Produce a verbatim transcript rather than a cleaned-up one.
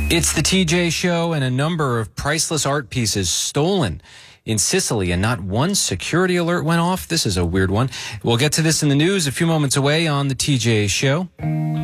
It's the T J Show, and a number of priceless art pieces stolen in Sicily, and not one security alert went off. This is a weird one. We'll get to this in the news a few moments away on the T J Show.